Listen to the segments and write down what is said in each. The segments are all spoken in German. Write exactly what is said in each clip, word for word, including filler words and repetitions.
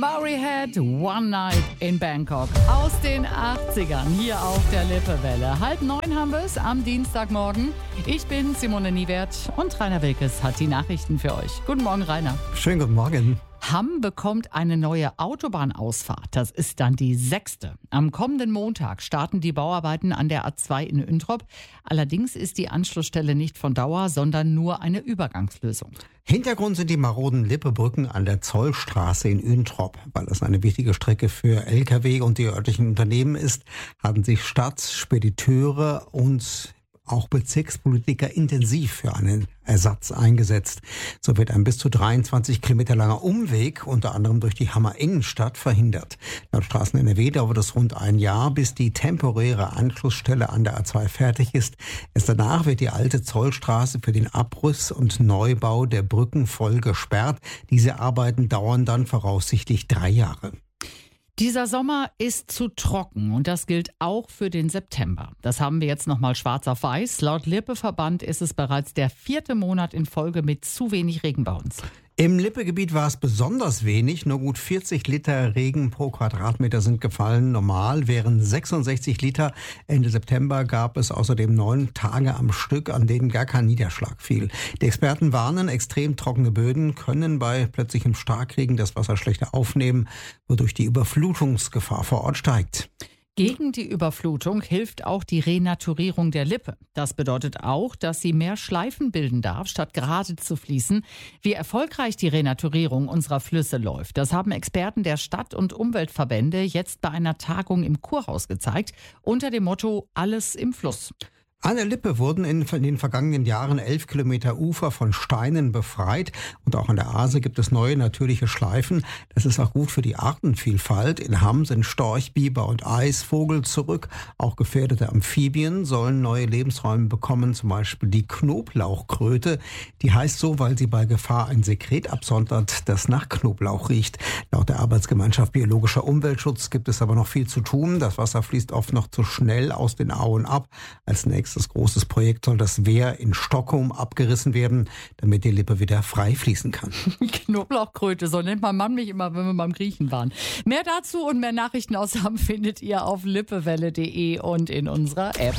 Maury had One Night in Bangkok aus den achtzigern hier auf der Lippewelle. Halb neun haben wir es am Dienstagmorgen. Ich bin Simone Niewert und Rainer Wilkes hat die Nachrichten für euch. Guten Morgen, Rainer. Schönen guten Morgen. Hamm bekommt eine neue Autobahnausfahrt. Das ist dann die sechste. Am kommenden Montag starten die Bauarbeiten an der A zwei in Üntrop. Allerdings ist die Anschlussstelle nicht von Dauer, sondern nur eine Übergangslösung. Hintergrund sind die maroden Lippebrücken an der Zollstraße in Üntrop. Weil es eine wichtige Strecke für L K W und die örtlichen Unternehmen ist, hatten sich Stadt, Spediteure und auch Bezirkspolitiker intensiv für einen Ersatz eingesetzt. So wird ein bis zu dreiundzwanzig Kilometer langer Umweg, unter anderem durch die Hammer Innenstadt, verhindert. Laut Straßen N R W dauert es rund ein Jahr, bis die temporäre Anschlussstelle an der A zwei fertig ist. Erst danach wird die alte Zollstraße für den Abriss und Neubau der Brücken voll gesperrt. Diese Arbeiten dauern dann voraussichtlich drei Jahre. Dieser Sommer ist zu trocken und das gilt auch für den September. Das haben wir jetzt nochmal schwarz auf weiß. Laut Lippeverband ist es bereits der vierte Monat in Folge mit zu wenig Regen bei uns. Im Lippegebiet war es besonders wenig. Nur gut vierzig Liter Regen pro Quadratmeter sind gefallen. Normal wären sechsundsechzig Liter. Ende September gab es außerdem neun Tage am Stück, an denen gar kein Niederschlag fiel. Die Experten warnen, extrem trockene Böden können bei plötzlichem Starkregen das Wasser schlechter aufnehmen, wodurch die Überflutungsgefahr vor Ort steigt. Gegen die Überflutung hilft auch die Renaturierung der Lippe. Das bedeutet auch, dass sie mehr Schleifen bilden darf, statt gerade zu fließen. Wie erfolgreich die Renaturierung unserer Flüsse läuft, das haben Experten der Stadt- und Umweltverbände jetzt bei einer Tagung im Kurhaus gezeigt, unter dem Motto Alles im Fluss. An der Lippe wurden in den vergangenen Jahren elf Kilometer Ufer von Steinen befreit. Und auch an der Aase gibt es neue natürliche Schleifen. Das ist auch gut für die Artenvielfalt. In Hamm sind Storch, Biber und Eisvogel zurück. Auch gefährdete Amphibien sollen neue Lebensräume bekommen. Zum Beispiel die Knoblauchkröte. Die heißt so, weil sie bei Gefahr ein Sekret absondert, das nach Knoblauch riecht. Laut der Arbeitsgemeinschaft Biologischer Umweltschutz gibt es aber noch viel zu tun. Das Wasser fließt oft noch zu schnell aus den Auen ab. Als nächstes Das großes Projekt soll das Wehr in Stockholm abgerissen werden, damit die Lippe wieder frei fließen kann. Knoblauchkröte, so nennt mein Mann mich immer, wenn wir beim Griechen waren. Mehr dazu und mehr Nachrichten aus Hamm findet ihr auf lippewelle punkt de und in unserer App.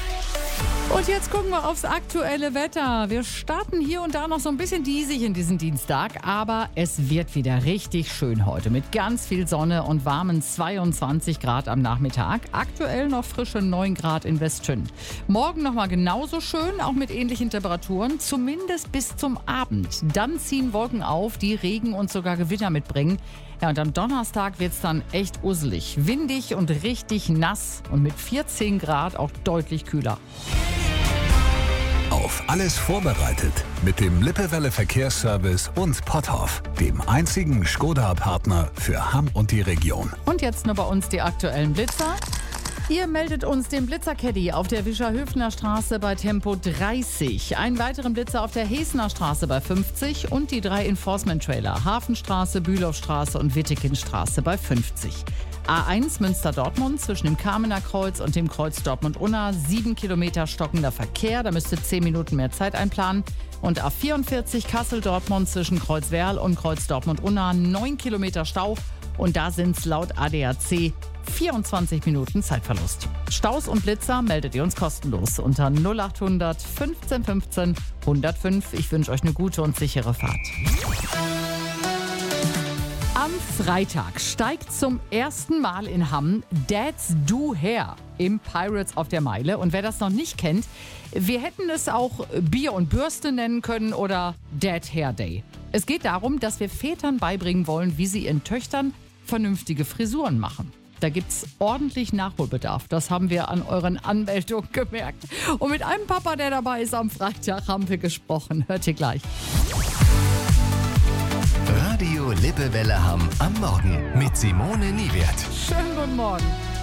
Und jetzt gucken wir aufs aktuelle Wetter. Wir starten hier und da noch so ein bisschen diesig in diesen Dienstag, aber es wird wieder richtig schön heute mit ganz viel Sonne und warmen zweiundzwanzig Grad am Nachmittag. Aktuell noch frische neun Grad in Westschön. Morgen nochmal genauso schön, auch mit ähnlichen Temperaturen, zumindest bis zum Abend. Dann ziehen Wolken auf, die Regen und sogar Gewitter mitbringen. Ja, und am Donnerstag wird es dann echt usselig, windig und richtig nass und mit vierzehn Grad auch deutlich kühler. Auf alles vorbereitet mit dem Lippewelle Verkehrsservice und Potthoff, dem einzigen Skoda-Partner für Hamm und die Region. Und jetzt nur bei uns die aktuellen Blitzer. Ihr meldet uns den Blitzer-Caddy auf der Wischerhöfener Straße bei Tempo dreißig, einen weiteren Blitzer auf der Hesener Straße bei fünfzig und die drei Enforcement-Trailer Hafenstraße, Bülowstraße und Wittekindstraße bei fünfzig. A eins Münster-Dortmund zwischen dem Kamener Kreuz und dem Kreuz Dortmund-Unna, sieben Kilometer stockender Verkehr, da müsst ihr zehn Minuten mehr Zeit einplanen. Und A vierundvierzig Kassel-Dortmund zwischen Kreuz Werl und Kreuz Dortmund-Unna, neun Kilometer Stau und da sind es laut A D A C vierundzwanzig Minuten Zeitverlust. Staus und Blitzer meldet ihr uns kostenlos unter null acht hundert fünfzehn fünfzehn hundertfünf. Ich wünsche euch eine gute und sichere Fahrt. Am Freitag steigt zum ersten Mal in Hamm Dad's Do Hair im Pirates auf der Meile. Und wer das noch nicht kennt, wir hätten es auch Bier und Bürste nennen können oder Dad Hair Day. Es geht darum, dass wir Vätern beibringen wollen, wie sie ihren Töchtern vernünftige Frisuren machen. Da gibt's ordentlich Nachholbedarf. Das haben wir an euren Anmeldungen gemerkt. Und mit einem Papa, der dabei ist am Freitag, haben wir gesprochen. Hört ihr gleich. Radio Lippewelle Hamm am Morgen mit Simone Niewert. Schönen guten Morgen.